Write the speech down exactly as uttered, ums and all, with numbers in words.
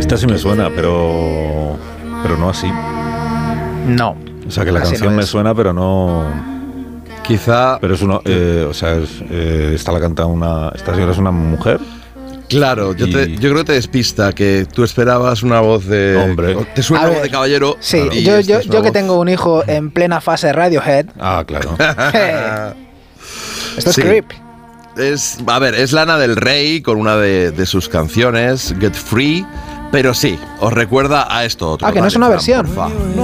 Esta sí me suena, pero pero no así. No. O sea, que la así canción no me es. suena, pero no... Quizá... Pero es una... Eh, o sea, es, eh, esta la canta una... Esta señora es una mujer. Claro, yo, Y- te, yo creo que te despista, que tú esperabas una voz de... Hombre. Te suena A una voz ver, de caballero. Sí, y yo, esta yo, es una yo que voz- tengo un hijo en plena fase Radiohead. Ah, claro. Esto es Sí. creep. Es, a ver, es Lana del Rey con una de, de sus canciones, Get Free, pero sí, os recuerda a esto otro. Ah, que no Dale, es una Fran, versión. porfa.